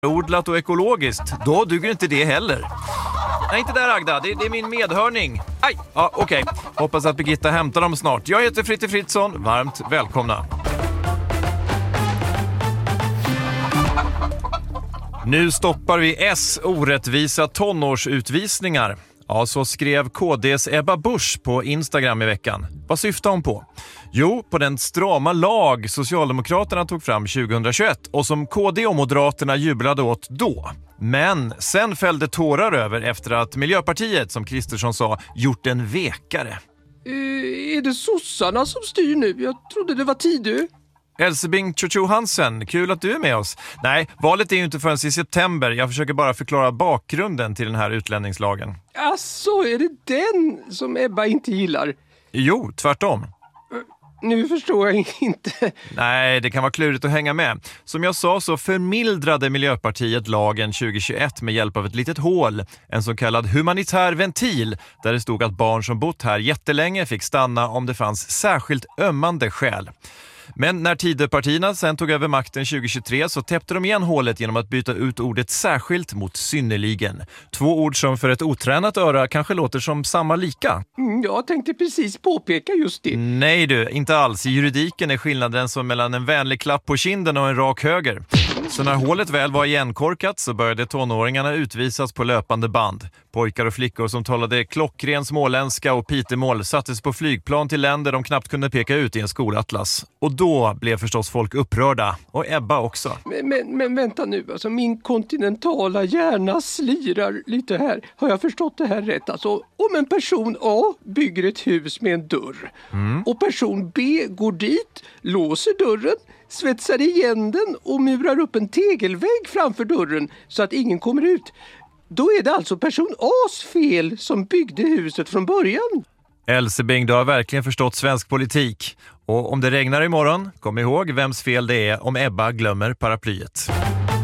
odlat och ekologiskt, då duger inte det heller. Nej, inte där Agda, det är min medhörning. Aj, ja, okej. Hoppas att Birgitta hämtar dem snart. Jag heter Fritte Fritzson, varmt välkomna. Nu stoppar vi orättvisa tonårsutvisningar. Ja, så skrev KDs Ebba Busch på Instagram i veckan. Vad syftar hon på? Jo, på den strama lag Socialdemokraterna tog fram 2021 och som KD och Moderaterna jublade åt då. Men sen fällde tårar över efter att Miljöpartiet, som Kristersson sa, gjort en vekare. Är det sossarna som styr nu? Jag trodde det var Tidö. Elsebing Chuchu Hansen, kul att du är med oss. Nej, valet är ju inte förrän i september. Jag försöker bara förklara bakgrunden till den här utlänningslagen. Asså, är det den som Ebba inte gillar? Jo, tvärtom. Nu förstår jag inte. Nej, det kan vara klurigt att hänga med. Som jag sa så förmildrade Miljöpartiet lagen 2021 med hjälp av ett litet hål. En så kallad humanitär ventil där det stod att barn som bott här jättelänge fick stanna om det fanns särskilt ömmande skäl. Men när Tidöpartierna sen tog över makten 2023 så täppte de igen hålet genom att byta ut ordet särskilt mot synnerligen. 2 ord som för ett otränat öra kanske låter som samma lika. Jag tänkte precis påpeka just det. Nej du, inte alls. I juridiken är skillnaden som mellan en vänlig klapp på kinden och en rak höger. Så när hålet väl var igenkorkat så började tonåringarna utvisas på löpande band. Pojkar och flickor som talade klockren småländska och pitemål sattes på flygplan till länder de knappt kunde peka ut i en skolatlas. Och då blev förstås folk upprörda. Och Ebba också. Men vänta nu, alltså min kontinentala hjärna slirar lite här. Har jag förstått det här rätt? Alltså, om en person A bygger ett hus med en dörr och person B går dit, låser dörren, svetsar igen den och murar upp en tegelvägg framför dörren så att ingen kommer ut. Då är det alltså person A's fel som byggde huset från början. Elsebing, du har verkligen förstått svensk politik. Och om det regnar imorgon, kom ihåg vems fel det är om Ebba glömmer paraplyet.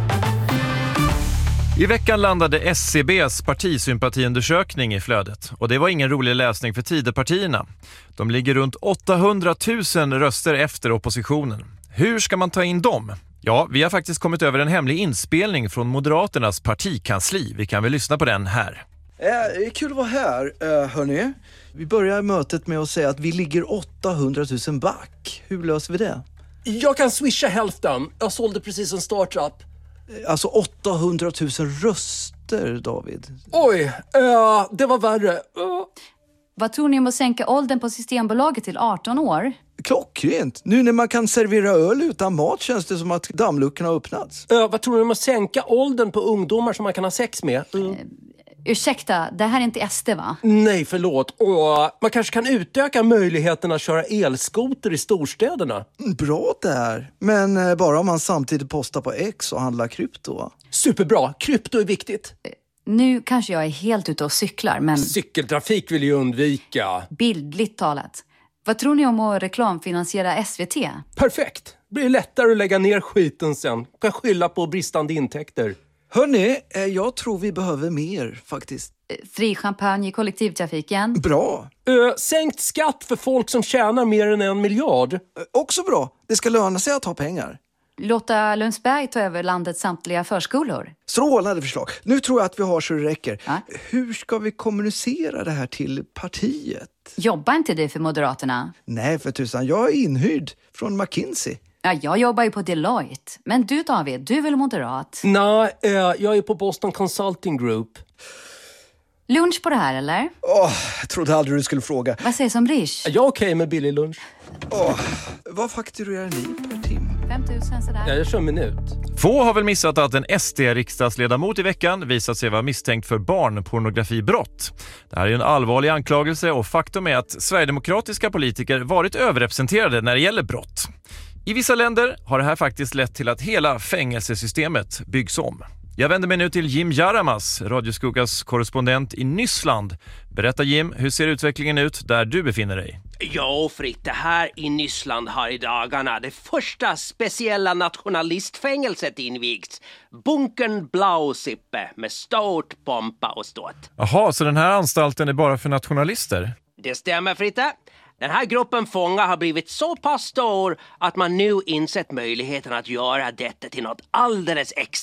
I veckan landade SCBs partisympatiundersökning i flödet. Och det var ingen rolig läsning för Tidöpartierna. De ligger runt 800 000 röster efter oppositionen. Hur ska man ta in dem? Ja, vi har faktiskt kommit över en hemlig inspelning från Moderaternas partikansli. Vi kan väl lyssna på den här. Det är kul att vara här, hörni. Vi börjar mötet med att säga att vi ligger 800 000 back. Hur löser vi det? Jag kan swisha hälften. Jag sålde precis en startup. Alltså 800 000 röster, David. Oj, det var värre. Vad tror ni om att sänka åldern på Systembolaget till 18 år? Klockrent. Nu när man kan servera öl utan mat känns det som att dammluckorna har öppnats. Vad tror ni om att sänka åldern på ungdomar som man kan ha sex med? Ursäkta, det här är inte SD va? Nej, förlåt. Man kanske kan utöka möjligheten att köra elskoter i storstäderna. Bra där. Men bara om man samtidigt postar på X och handlar krypto. Superbra. Krypto är viktigt. Nu kanske jag är helt ute och cyklar, men... Cykeltrafik vill ju undvika. Bildligt talat. Vad tror ni om att reklamfinansiera SVT? Perfekt. Det blir lättare att lägga ner skiten sen. Kan skylla på bristande intäkter. Hörni, jag tror vi behöver mer faktiskt. Fri champagne i kollektivtrafiken. Bra. Sänkt skatt för folk som tjänar mer än 1 miljard. Också bra. Det ska löna sig att ha pengar. Låta Lundsberg ta över landets samtliga förskolor. Strålande förslag. Nu tror jag att vi har så det räcker. Ja. Hur ska vi kommunicera det här till partiet? Jobbar inte du för Moderaterna? Nej, för tusan. Jag är inhyrd från McKinsey. Ja, jag jobbar ju på Deloitte. Men du David, du är väl moderat? Nej, jag är på Boston Consulting Group. Lunch på det här, eller? Jag trodde aldrig du skulle fråga. Vad sägs om Rish? Jag är okej med billig lunch. Vad fakturerar ni per timme? 5 000 sådär. Ja, jag kör en minut. Få har väl missat att en SD-riksdagsledamot i veckan visat sig vara misstänkt för barnpornografibrott. Det här är en allvarlig anklagelse och faktum är att sverigedemokratiska politiker varit överrepresenterade när det gäller brott. I vissa länder har det här faktiskt lett till att hela fängelsesystemet byggs om. Jag vänder mig nu till Jim Jaramas, Radioskuggas korrespondent i Nyssland. Berätta Jim, hur ser utvecklingen ut där du befinner dig? Jo, Fritte, här i Nyssland har i dagarna det första speciella nationalistfängelset invigts. Bunkern Blausippe med stort pompa och ståt. Jaha, så den här anstalten är bara för nationalister? Det stämmer, Fritte. Den här gruppen fångar har blivit så pass stor att man nu insett möjligheten att göra detta till något alldeles extra.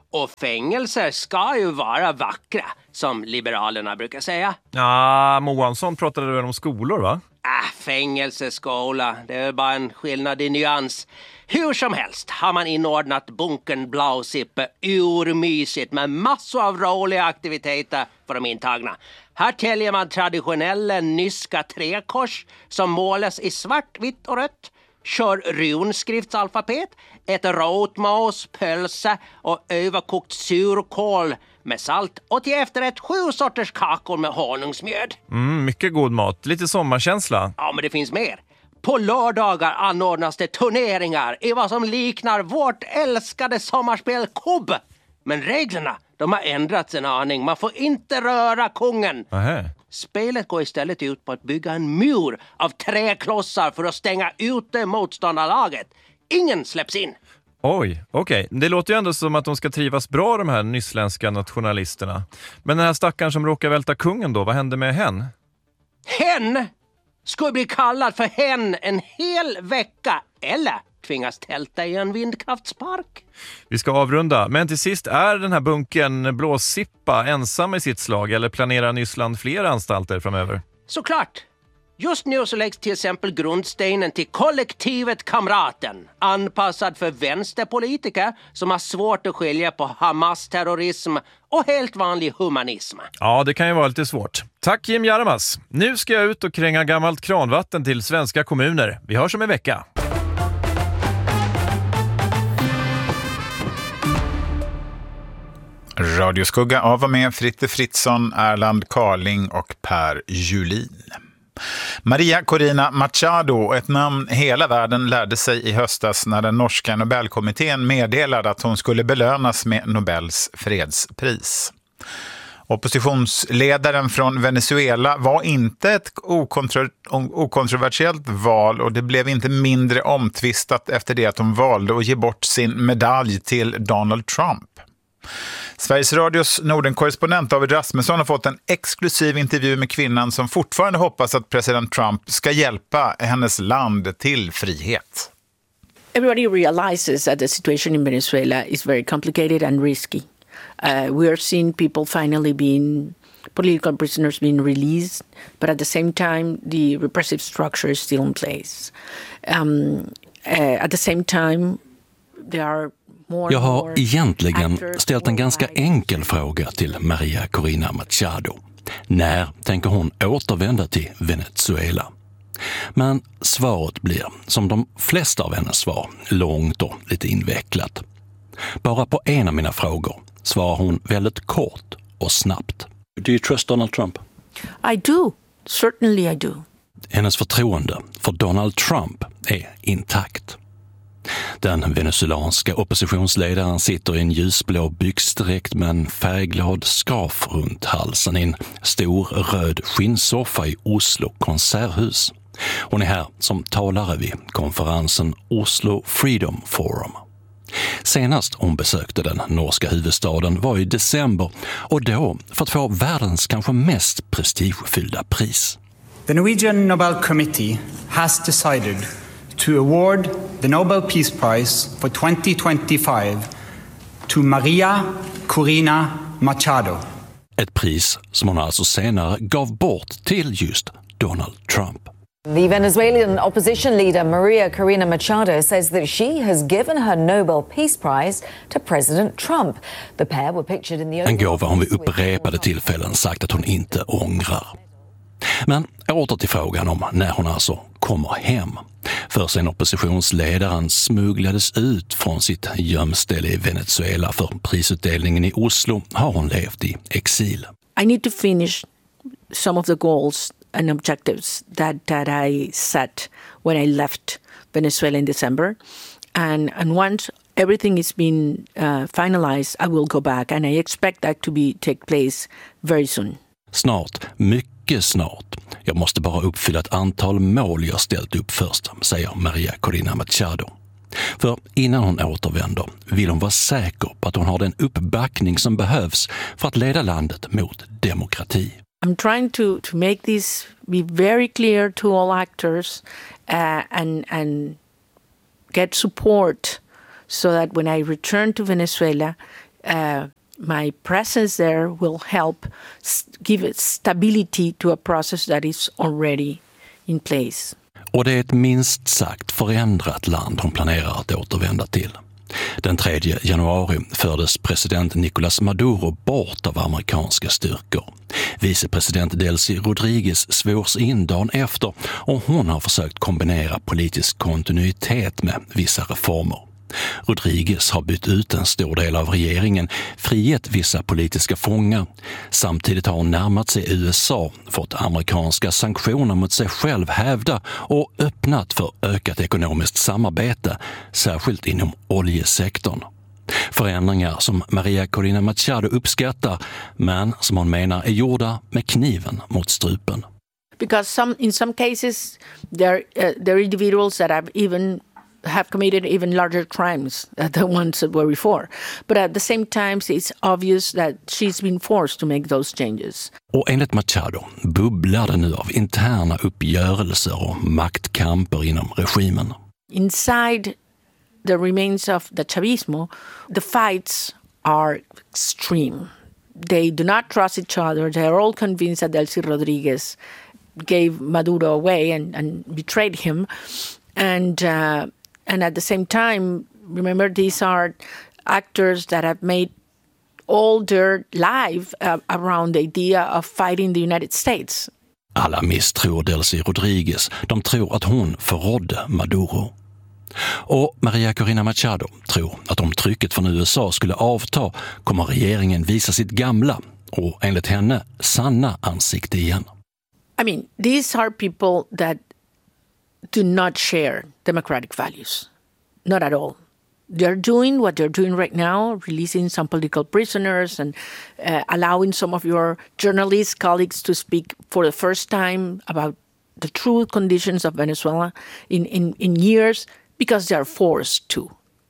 Och fängelser ska ju vara vackra, som liberalerna brukar säga. Ja, Moansson pratade väl om skolor, va? Fängelseskola, det är bara en skillnad i nyans. Hur som helst har man inordnat bunkern Blausippe urmysigt med massor av roliga aktiviteter för de intagna. Här täljer man traditionella nyska träkors som målas i svart, vitt och rött. Kör runskriftsalfabet, äter rotmås, pölse och överkokt surkål med salt och till efterrätt 7 sorters kakor med honungsmjöd. Mycket god mat, lite sommarkänsla. Ja, men det finns mer. På lördagar anordnas det turneringar i vad som liknar vårt älskade sommarspel kubb. Men reglerna, de har ändrats en aning. Man får inte röra kungen. Aha. Spelet går istället ut på att bygga en mur av träklossar för att stänga ute motståndarlaget. Ingen släpps in. Oj, okej. Det låter ju ändå som att de ska trivas bra, de här nyssländska nationalisterna. Men den här stackaren som råkar välta kungen då, vad hände med hen? Hen skulle bli kallad för hen en hel vecka eller tvingas tälta i en vindkraftspark. Vi ska avrunda, men till sist, är den här bunkern Blåsippa ensam i sitt slag eller planerar Nyssland fler anstalter framöver? Såklart. Just nu så läggs till exempel grundstenen till kollektivet Kamraten, anpassad för vänsterpolitiker som har svårt att skilja på Hamas-terrorism och helt vanlig humanism. Ja, det kan ju vara lite svårt. Tack Jim Jaramas. Nu ska jag ut och kränga gammalt kranvatten till svenska kommuner. Vi hörs om en vecka. Radioskugga av och med Fritte Fritzson, Erland Carling och Per Julin. Maria Corina Machado, ett namn hela världen lärde sig i höstas när den norska Nobelkommittén meddelade att hon skulle belönas med Nobels fredspris. Oppositionsledaren från Venezuela var inte ett okontroversiellt val och det blev inte mindre omtvistat efter det att hon valde att ge bort sin medalj till Donald Trump. Sveriges Radios Norden-korrespondent David Rasmusson har fått en exklusiv intervju med kvinnan som fortfarande hoppas att president Trump ska hjälpa hennes land till frihet. Everybody realizes that the situation in Venezuela is very complicated and risky. We are seeing people finally political prisoners being released, but at the same time the repressive structure is still in place. At the same time there are Jag har egentligen ställt en ganska enkel fråga till Maria Corina Machado. När tänker hon återvända till Venezuela? Men svaret blir, som de flesta av hennes svar, långt och lite invecklat. Bara på en av mina frågor svarar hon väldigt kort och snabbt. Do you trust Donald Trump? I do. Certainly I do. Hennes förtroende för Donald Trump är intakt. Den venezuelanska oppositionsledaren sitter i en ljusblå byxdräkt med en färgglad scarf runt halsen i en stor röd skinnsoffa i Oslo konserthus. Hon är här som talare vid konferensen Oslo Freedom Forum. Senast hon besökte den norska huvudstaden var i december och då för att få världens kanske mest prestigefyllda pris. The Norwegian Nobel Committee has decided to award the Nobel Peace Prize for 2025 to Maria Corina Machado. Ett pris som hon alltså senare gav bort till just Donald Trump. The Venezuelan opposition leader Maria Corina Machado says that she has given her Nobel Peace Prize to President Trump. The pair were pictured in the En gåva hon vid upprepade tillfällen sagt att hon inte ångrar. Men åter till frågan om när hon alltså kommer hem. För sen oppositionsledaren smugglades ut från sitt gömställe i Venezuela för prisutdelningen i Oslo har hon levt i exil. I need to finish some of the goals and objectives that I set when I left Venezuela in December. And once everything is been finalized, I will go back and I expect that to take place very soon. Snart, mycket snart. Jag måste bara uppfylla ett antal mål jag ställt upp först, säger Maria Corina Machado. För innan hon återvänder vill hon vara säker på att hon har den uppbackning som behövs för att leda landet mot demokrati. I'm trying to make this be very clear to all actors and get support so that when I return to Venezuela my presence there will help give stability to a process that is already in place. Och det är ett minst sagt förändrat land hon planerar att återvända till. Den 3 januari fördes president Nicolás Maduro bort av amerikanska styrkor. Vicepresident Delcy Rodríguez svors in dagen efter och hon har försökt kombinera politisk kontinuitet med vissa reformer. Rodríguez har bytt ut en stor del av regeringen, frigett vissa politiska fångar. Samtidigt har hon närmat sig USA, fått amerikanska sanktioner mot sig själv hävda och öppnat för ökat ekonomiskt samarbete, särskilt inom oljesektorn. Förändringar som Maria Corina Machado uppskattar, men som hon menar är gjorda med kniven mot strupen. Because in some cases there are individuals that have committed even larger crimes than the ones that were before. But at the same time, it's obvious that she's been forced to make those changes. Och enligt Machado bubblar det nu av interna uppgörelser och maktkamper inom regimen. Inside the remains of the Chavismo, the fights are extreme. They do not trust each other. They are all convinced that Delcy Rodríguez gave Maduro away and betrayed him. And at the same time, remember, these are actors that have made all their life around the idea of fighting the United States. Alla misstror Delcy Rodríguez. De tror att hon förrådde Maduro. Och Maria Corina Machado tror att om trycket från USA skulle avta kommer regeringen visa sitt gamla och enligt henne sanna ansikte igen. I mean, these are people that do not share democratic values. Not at all. They're doing what they're doing right now, releasing some political prisoners and allowing some of your journalist colleagues to speak for the first time about the true conditions of Venezuela in years because they are forced to.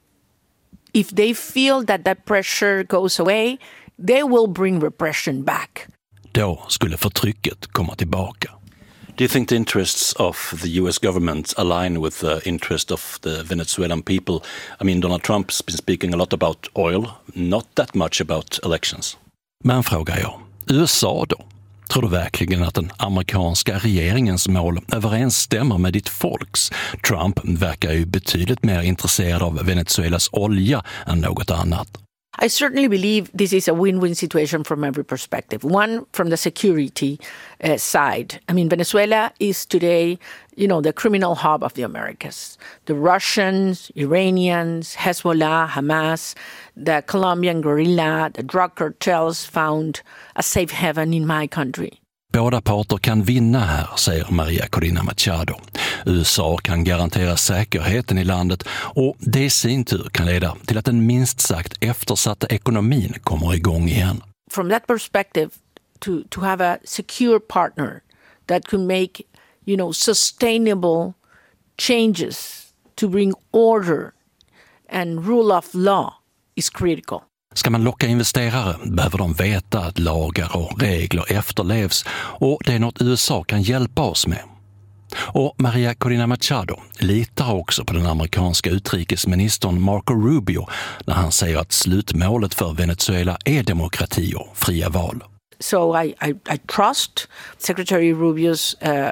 If they feel that pressure goes away, they will bring repression back. Då skulle förtrycket komma tillbaka. Do you think the interests of the US government align with the interest of the Venezuelan people? I mean, Donald Trump's been speaking a lot about oil, not that much about elections. Men frågar jag, USA då? Tror du verkligen att den amerikanska regeringens mål överensstämmer med ditt folks? Trump verkar ju betydligt mer intresserad av Venezuelas olja än något annat. I certainly believe this is a win-win situation from every perspective. One, from the security side. I mean, Venezuela is today, the criminal hub of the Americas. The Russians, Iranians, Hezbollah, Hamas, the Colombian guerrilla, the drug cartels found a safe haven in my country. Båda parter kan vinna här, säger Maria Corina Machado. USA kan garantera säkerheten i landet och det i sin tur kan leda till att den minst sagt eftersatta ekonomin kommer igång igen. From that perspective, to have a secure partner that could make, sustainable changes to bring order and rule of law is critical. Ska man locka investerare behöver de veta att lagar och regler efterlevs och det är något USA kan hjälpa oss med. Och Maria Corina Machado litar också på den amerikanska utrikesministern Marco Rubio när han säger att slutmålet för Venezuela är demokrati och fria val. So I trust Secretary Rubio's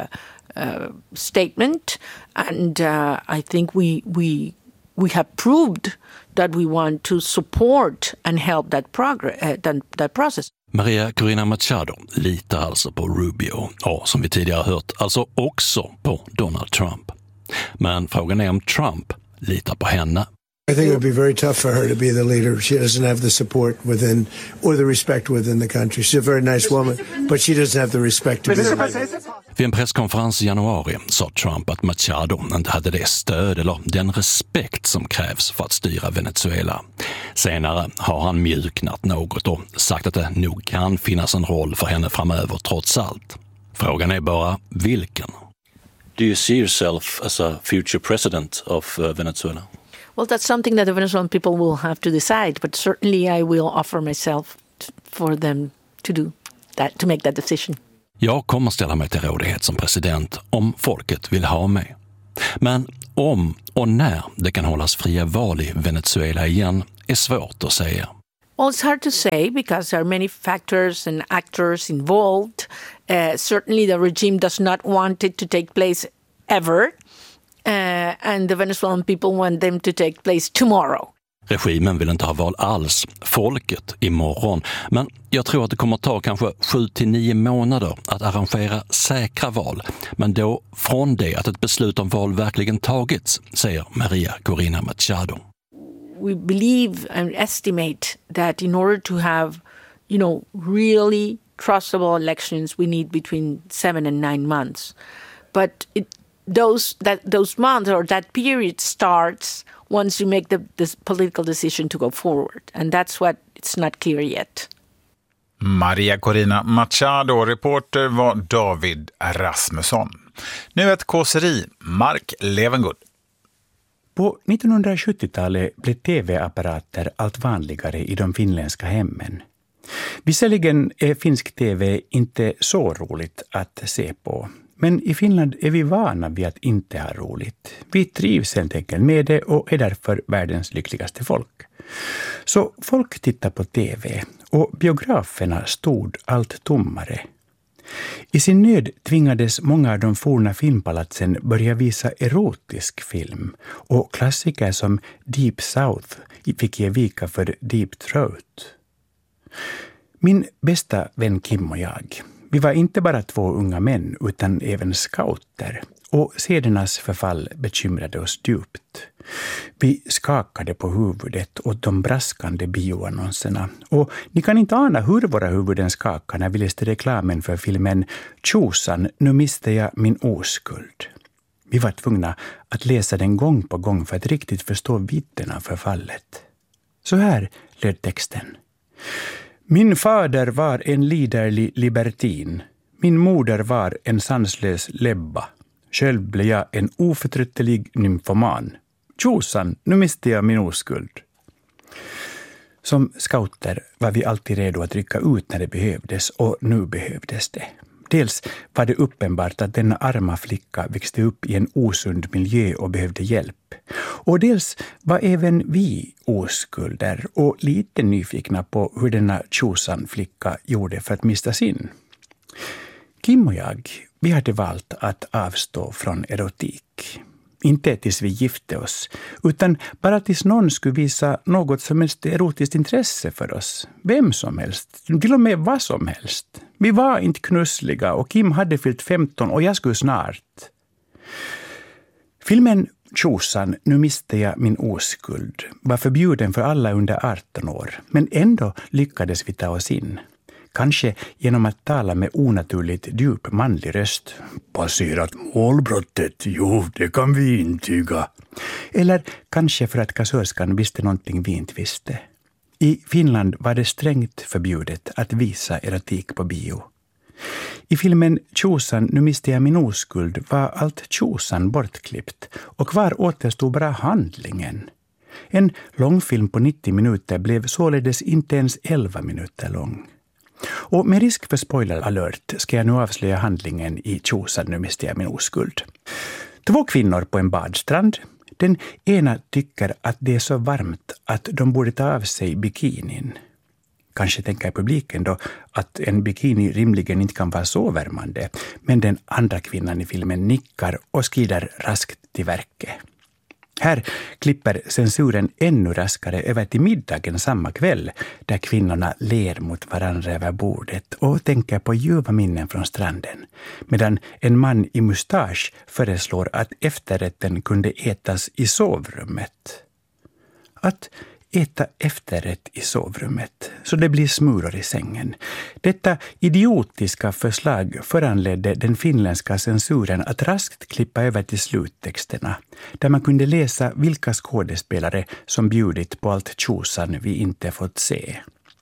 statement and I think we have proved that we want to support and help that process. Maria Corina Machado litar alltså på Rubio och som vi tidigare hört alltså också på Donald Trump. Men frågan är om Trump litar på henne. I think it would be very tough for her to be the leader. She doesn't have the support within or the respect within the country. She's a very nice woman, but she doesn't have the respect to be the leader. Vid en presskonferens i januari sa Trump att Machado inte hade det stöd eller den respekt som krävs för att styra Venezuela. Senare har han mjuknat något och sagt att det nog kan finnas en roll för henne framöver trots allt. Frågan är bara vilken. Do you see yourself as a future president of Venezuela? Well, that's something that the Venezuelan people will have to decide, but certainly I will offer myself for them to do that, to make that decision. Jag kommer ställa mig till rådighet som president om folket vill ha mig. Men om och när det kan hållas fria val i Venezuela igen är svårt att säga. Well, it's hard to say because there are many factors and actors involved. Certainly the regime does not want it to take place ever. And the Venezuelan people want them to take place tomorrow. Regimen vill inte ha val alls, folket imorgon. Men jag tror att det kommer att ta kanske 7 till 9 månader att arrangera säkra val. Men då från det att ett beslut om val verkligen tagits, säger Maria Corina Machado. We believe and estimate that in order to have, really trustable elections, we need between 7 and 9 months. But those months or that period starts once you make the political decision to go forward. And that's what it's not clear yet. Maria Corina Machado, reporter var David Rasmusson. Nu ett kåseri, Mark Levengood. På 1970-talet blev tv-apparater allt vanligare i de finländska hemmen. Visserligen är finsk tv inte så roligt att se på. Men i Finland är vi vana vid att inte ha roligt. Vi trivs helt enkelt med det och är därför världens lyckligaste folk. Så folk tittar på tv och biograferna stod allt tommare. I sin nöd tvingades många av de forna filmpalatsen börja visa erotisk film och klassiker som Deep South fick ge vika för Deep Throat. Min bästa vän Kim och jag, vi var inte bara 2 unga män utan även scouter och sedernas förfall bekymrade oss djupt. Vi skakade på huvudet åt de braskande bioannonserna och ni kan inte ana hur våra huvuden skakade när vi läste reklamen för filmen Tjosan, nu miste jag min oskuld. Vi var tvungna att läsa den gång på gång för att riktigt förstå vidden av förfallet. Så här löd texten. Min fader var en liderlig libertin. Min moder var en sanslös lebba. Själv blev jag en oförtröttlig nymfoman. Tjosan, nu miste jag min oskuld. Som scouter var vi alltid redo att rycka ut när det behövdes och nu behövdes det. Dels var det uppenbart att denna arma flicka växte upp i en osund miljö och behövde hjälp. Och dels var även vi oskulder och lite nyfikna på hur denna tjosan flicka gjorde för att mista sin. Kim och jag, vi hade valt att avstå från erotik. Inte tills vi gifte oss, utan bara tills någon skulle visa något som helst erotiskt intresse för oss. Vem som helst, till och med vad som helst. Vi var inte knussliga och Kim hade fyllt 15 och jag skulle snart. Filmen Tjosan, nu miste jag min oskuld var förbjuden för alla under 18 år, men ändå lyckades vi ta oss in. Kanske genom att tala med onaturligt djup manlig röst. Passerat målbrottet, jo, det kan vi intyga. Eller kanske för att kassörskan visste någonting vi inte visste. I Finland var det strängt förbjudet att visa erotik på bio. I filmen Tjosan, nu miste jag min oskuld var allt tjosan bortklippt och kvar återstod bara handlingen. En långfilm på 90 minuter blev således inte ens 11 minuter lång. Och med risk för spoiler alert ska jag nu avslöja handlingen i Tjosan, nu miste jag min oskuld. 2 kvinnor på en badstrand. Den ena tycker att det är så varmt att de borde ta av sig bikinin. Kanske tänker publiken då att en bikini rimligen inte kan vara så värmande, men den andra kvinnan i filmen nickar och skrider raskt till verket. Här klipper censuren ännu raskare över till middagen samma kväll, där kvinnorna ler mot varandra över bordet och tänker på ljuva minnen från stranden, medan en man i mustasch föreslår att efterrätten kunde ätas i sovrummet. Att äta efterrätt i sovrummet, så det blir smulor i sängen. Detta idiotiska förslag föranledde den finländska censuren att raskt klippa över till sluttexterna, där man kunde läsa vilka skådespelare som bjudit på allt tjosan vi inte fått se.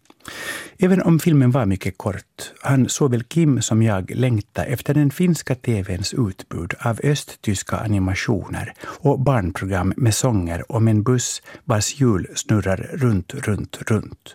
Även om filmen var mycket kort, han såväl Kim som jag längta efter den finska tvns utbud av östtyska animationer och barnprogram med sånger om en buss vars hjul snurrar runt.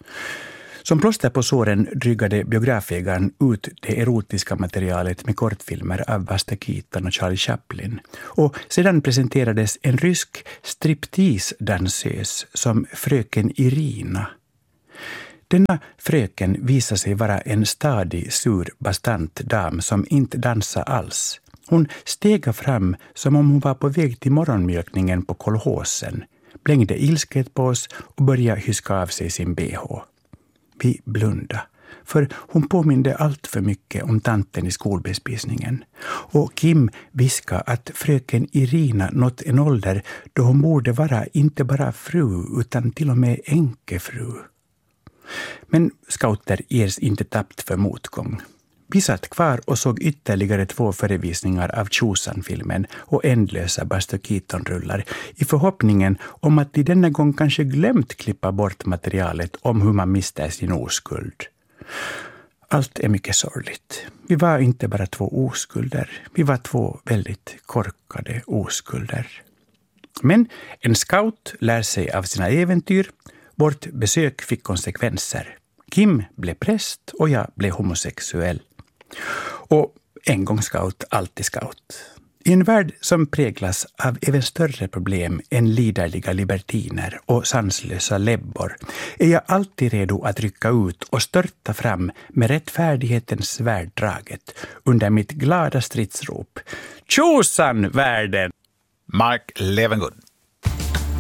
Som plåster på såren drygade biografägaren ut det erotiska materialet med kortfilmer av Buster Keaton och Charlie Chaplin. Och sedan presenterades en rysk striptease-dansös som fröken Irina. Denna fröken visade sig vara en stadig, sur, bastant dam som inte dansade alls. Hon steg fram som om hon var på väg till morgonmjölkningen på kolhosen, blängde ilsket på oss och började hyska av sig sin BH. Vi blundade, för hon påminde allt för mycket om tanten i skolbespisningen. Och Kim viskade att fröken Irina nått en ålder då hon borde vara inte bara fru utan till och med änkefru. Men scouter ges inte tappt för motgång. Vi satt kvar och såg ytterligare 2 förevisningar av Tjosan-filmen och ändlösa Buster Keaton-rullar i förhoppningen om att de denna gång kanske glömt klippa bort materialet om hur man mister sin oskuld. Allt är mycket sorgligt. Vi var inte bara 2 oskulder. Vi var 2 väldigt korkade oskulder. Men en scout lär sig av sina äventyr. Vårt besök fick konsekvenser. Kim blev präst och jag blev homosexuell. Och en gång scout, alltid scout. I en värld som präglas av även större problem än liderliga libertiner och sanslösa lebbor är jag alltid redo att rycka ut och störta fram med rättfärdighetens svärddraget under mitt glada stridsrop. Tjosan världen! Mark Levengood.